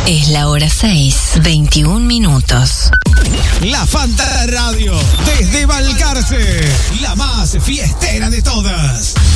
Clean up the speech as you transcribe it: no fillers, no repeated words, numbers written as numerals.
Es la hora 6, 21 minutos. La Fanta Radio, desde Balcarce, la más fiestera de todas.